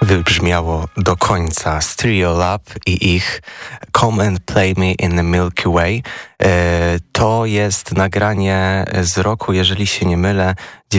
wybrzmiało do końca Stereolab i ich Come and Play Me in the Milky Way. To jest nagranie z roku, jeżeli się nie mylę,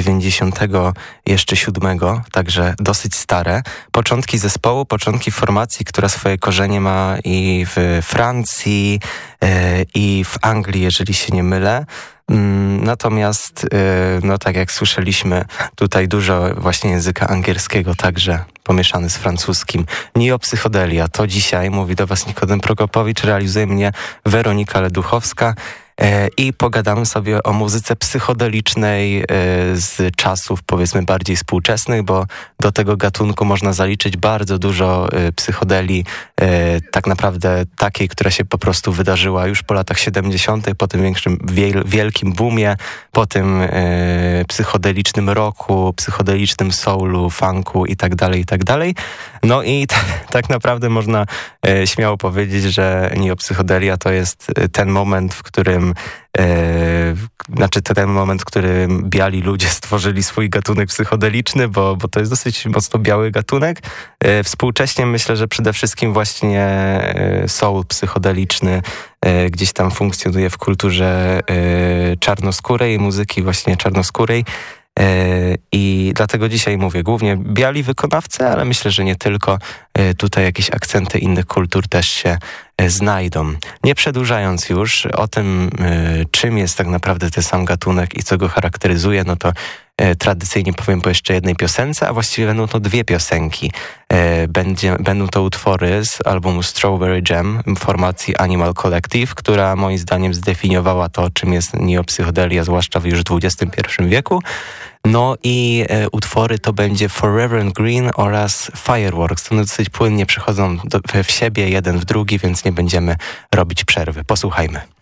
97, także dosyć stare. Początki zespołu, początki formacji, która swoje korzenie ma i w Francji, i w Anglii, jeżeli się nie mylę. Natomiast, no tak jak słyszeliśmy, tutaj dużo właśnie języka angielskiego, także pomieszany z francuskim. Neopsychodelia, to dzisiaj mówi do Was Nikodem Prokopowicz, realizuje mnie Weronika Leduchowska i pogadamy sobie o muzyce psychodelicznej z czasów powiedzmy bardziej współczesnych, bo do tego gatunku można zaliczyć bardzo dużo psychodelii, tak naprawdę takiej, która się po prostu wydarzyła już po latach 70., po tym większym, wielkim boomie, po tym psychodelicznym rocku, psychodelicznym soulu, funku i tak dalej, i tak dalej. No i tak naprawdę można śmiało powiedzieć, że neopsychodelia to jest ten moment, w którym ten moment, w którym biali ludzie stworzyli swój gatunek psychodeliczny, bo to jest dosyć mocno biały gatunek. Współcześnie myślę, że przede wszystkim właśnie soul psychodeliczny gdzieś tam funkcjonuje w kulturze czarnoskórej, muzyki właśnie czarnoskórej. I dlatego dzisiaj mówię głównie biali wykonawcy, ale myślę, że nie tylko. Tutaj jakieś akcenty innych kultur też się znajdą. Nie przedłużając już o tym, czym jest tak naprawdę ten sam gatunek i co go charakteryzuje, no to tradycyjnie powiem po jeszcze jednej piosence, a właściwie będą to dwie piosenki. Będą to utwory z albumu Strawberry Jam formacji Animal Collective, która moim zdaniem zdefiniowała to, czym jest neopsychodelia, zwłaszcza już w XXI wieku. No i utwory to będzie Forever Green oraz Fireworks. One dosyć płynnie przechodzą w siebie, jeden w drugi, więc nie będziemy robić przerwy. Posłuchajmy.